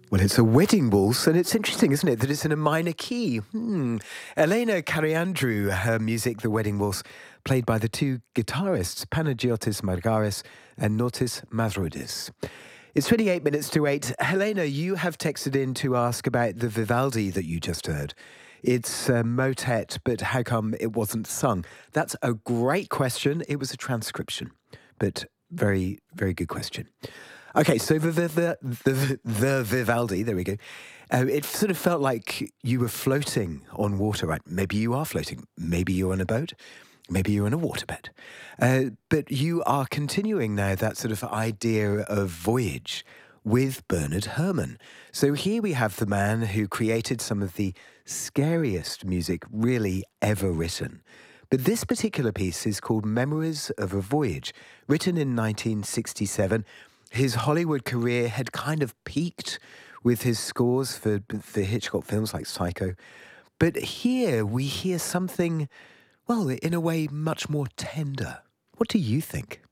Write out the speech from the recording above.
Well, it's a wedding waltz, and it's interesting, isn't it, that it's in a minor key. Elena Cariandrou, her music, The Wedding Waltz, played by the two guitarists, Panagiotis Margaris and Notis Mavrodis. It's 28 minutes to 8. Helena, you have texted in to ask about the Vivaldi that you just heard. It's a motet, but how come it wasn't sung? That's a great question. It was a transcription, but very, very good question. Okay, so the Vivaldi, there we go. It sort of felt like you were floating on water, right? Maybe you are floating. Maybe you're on a boat. Maybe you're in a waterbed. But you are continuing now that sort of idea of voyage with Bernard Herrmann. So here we have the man who created some of the scariest music really ever written. But this particular piece is called Memories of a Voyage, written in 1967. His Hollywood career had kind of peaked with his scores for Hitchcock films like Psycho. But here we hear something, well, in a way, much more tender. What do you think?